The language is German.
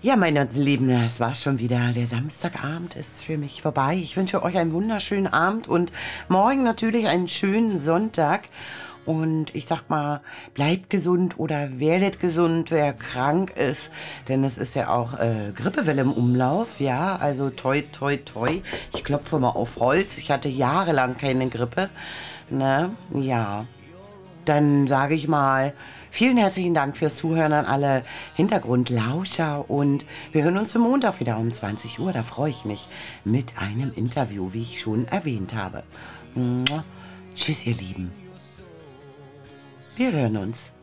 Ja, meine Lieben, das war's schon wieder. Der Samstagabend ist für mich vorbei. Ich wünsche euch einen wunderschönen Abend und morgen natürlich einen schönen Sonntag. Und ich sag mal, bleibt gesund oder werdet gesund, wer krank ist. Denn es ist ja auch Grippewelle im Umlauf. Ja, also toi, toi, toi. Ich klopfe mal auf Holz. Ich hatte jahrelang keine Grippe. Ne? Ja. Dann sage ich mal, vielen herzlichen Dank fürs Zuhören an alle Hintergrundlauscher und wir hören uns am Montag wieder um 20 Uhr. Da freue ich mich mit einem Interview, wie ich schon erwähnt habe. Tschüss, ihr Lieben. Wir hören uns.